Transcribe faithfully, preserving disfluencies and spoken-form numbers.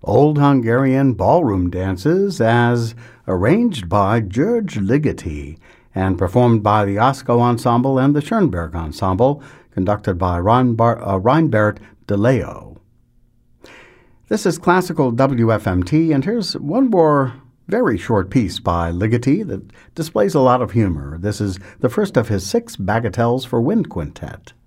Old Hungarian Ballroom Dances as arranged by George Ligeti and performed by the Osko Ensemble and the Schoenberg Ensemble, conducted by Reinbar- uh, Reinbert de Leo. This is Classical W F M T, and here's one more very short piece by Ligeti that displays a lot of humor. This is the first of his six bagatelles for wind quintet.